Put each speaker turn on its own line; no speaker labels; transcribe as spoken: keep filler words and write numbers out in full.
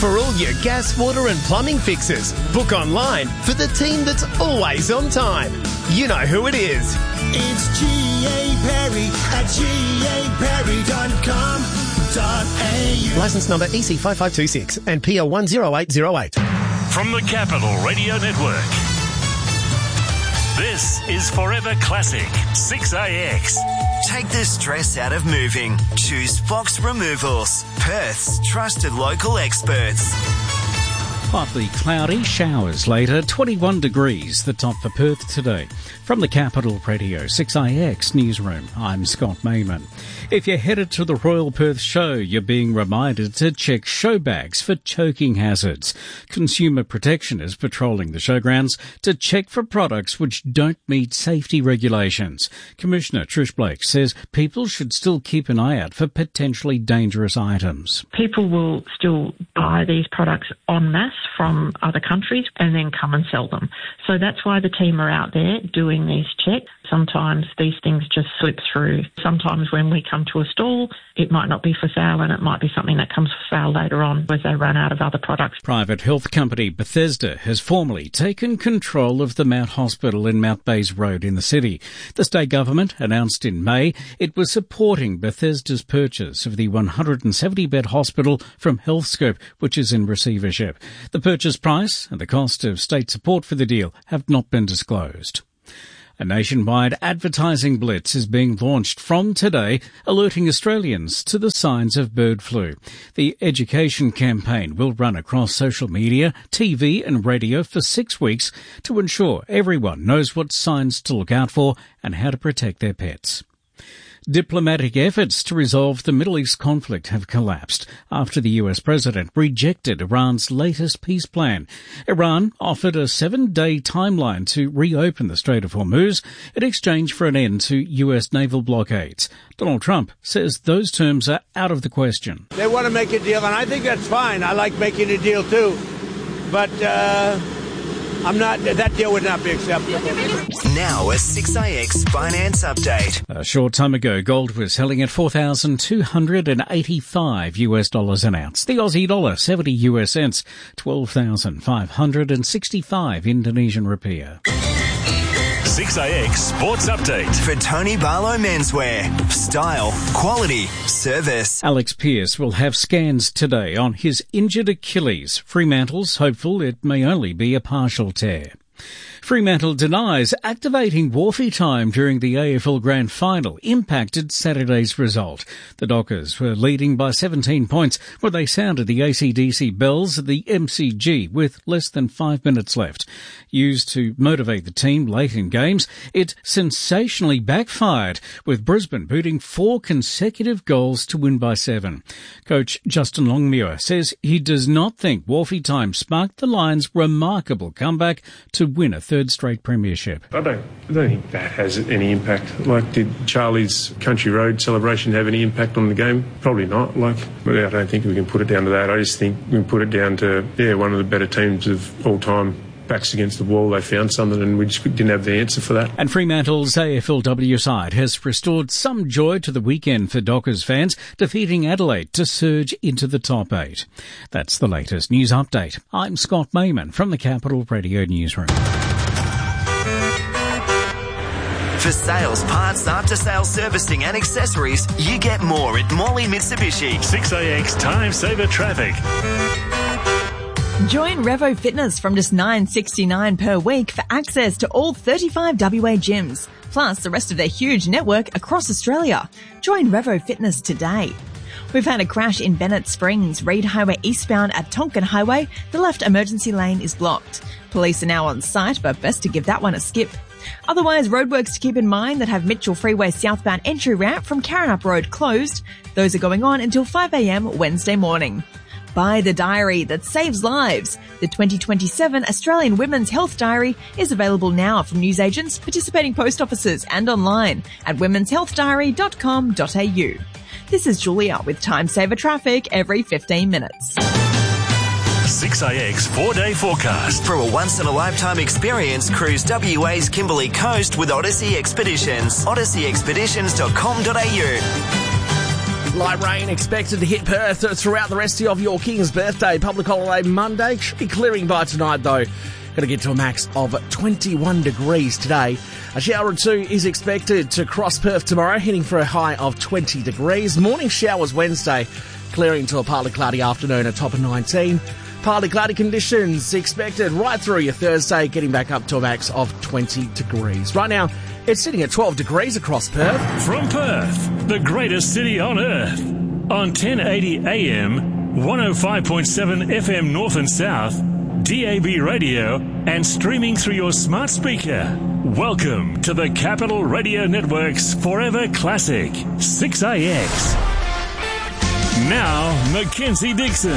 For all your gas, water and plumbing fixes, book online for the team that's always on time. You know who it is.
It's G A Perry at G A Perry dot com dot A U.
Licence number E C five five two six and P L one zero eight zero eight.
From the Capital Radio Network, this is Forever Classic six A X.
Take the stress out of moving. Choose Fox Removals, Perth's trusted local experts.
Partly cloudy, showers later, twenty-one degrees, the top for Perth today. From the Capital Radio six A X newsroom, I'm Scott Mayman. If you're headed to the Royal Perth Show, you're being reminded to check show bags for choking hazards. Consumer Protection is patrolling the showgrounds to check for products which don't meet safety regulations. Commissioner Trish Blake says people should still keep an eye out for potentially dangerous items.
People will still buy these products en masse from other countries and then come and sell them. So that's why the team are out there doing these checks. Sometimes these things just slip through. Sometimes when we come to a stall, it might not be for sale and it might be something that comes for sale later on as they run out of other products.
Private health company Bethesda has formally taken control of the Mount Hospital in Mount Bays Road in the city. The state government announced in May it was supporting Bethesda's purchase of the one hundred seventy bed hospital from Healthscope, which is in receivership. The purchase price and the cost of state support for the deal have not been disclosed. A nationwide advertising blitz is being launched from today, alerting Australians to the signs of bird flu. The education campaign will run across social media, T V and radio for six weeks to ensure everyone knows what signs to look out for and how to protect their pets. Diplomatic efforts to resolve the Middle East conflict have collapsed after the U S president rejected Iran's latest peace plan. Iran offered a seven-day timeline to reopen the Strait of Hormuz in exchange for an end to U S naval blockades. Donald Trump says those terms are out of the question.
They want to make a deal, and I think that's fine. I like making a deal too. But, uh... I'm not, that deal would not be acceptable.
Now a six A X finance update.
A short time ago, gold was selling at four thousand two hundred eighty-five U S dollars an ounce. The Aussie dollar, seventy U S cents, twelve thousand five hundred sixty-five Indonesian rupiah.
six A X Sports Update.
For Tony Barlow Menswear. Style, quality, service.
Alex Pearce will have scans today on his injured Achilles. Fremantle's hopeful it may only be a partial tear. Fremantle denies activating Wharfie time during the A F L Grand Final impacted Saturday's result. The Dockers were leading by seventeen points when they sounded the A C D C bells at the M C G with less than five minutes left. Used to motivate the team late in games, it sensationally backfired, with Brisbane booting four consecutive goals to win by seven. Coach Justin Longmuir says he does not think Wharfie time sparked the Lions' remarkable comeback to win a third straight premiership.
I don't, I don't think that has any impact. Like, did Charlie's Country Road celebration have any impact on the game? Probably not. Like, but I don't think we can put it down to that. I just think we can put it down to, yeah, one of the better teams of all time. Backs against the wall, they found something and we just didn't have the answer for that.
And Fremantle's A F L W side has restored some joy to the weekend for Dockers fans, defeating Adelaide to surge into the top eight. That's the latest news update. I'm Scott Mayman from the Capital Radio Newsroom.
For sales, parts, after-sales servicing and accessories, you get more at Morley Mitsubishi.
six A X Time Saver Traffic.
Join Revo Fitness from just nine dollars sixty-nine per week for access to all thirty-five W A gyms, plus the rest of their huge network across Australia. Join Revo Fitness today. We've had a crash in Bennett Springs, Reid Highway eastbound at Tonkin Highway. The left emergency lane is blocked. Police are now on site, but best to give that one a skip. Otherwise, roadworks to keep in mind that have Mitchell Freeway southbound entry ramp from Karrinyup Road closed. Those are going on until five a m Wednesday morning. Buy the diary that saves lives. The twenty twenty-seven Australian Women's Health Diary is available now from newsagents, participating post offices and online at womens health diary dot com dot a u. This is Julia with Time Saver Traffic every fifteen minutes.
six A X four-day forecast.
For a once-in-a-lifetime experience, cruise W A's Kimberley Coast with Odyssey Expeditions. odyssey expeditions dot com dot a u.
Light rain expected to hit Perth throughout the rest of your King's birthday. Public holiday Monday. Should be clearing by tonight, though. Going to get to a max of twenty-one degrees today. A shower or two is expected to cross Perth tomorrow, hitting for a high of twenty degrees. Morning showers Wednesday, clearing to a partly cloudy afternoon, a top of nineteen. Partly cloudy conditions expected right through your Thursday, getting back up to a max of twenty degrees. Right now, it's sitting at twelve degrees across Perth.
From Perth, the greatest city on earth, on ten eighty A M, one oh five point seven F M North and South, D A B radio, and streaming through your smart speaker. Welcome to the Capital Radio Network's Forever Classic, six A X. Now, Mackenzie Dixon.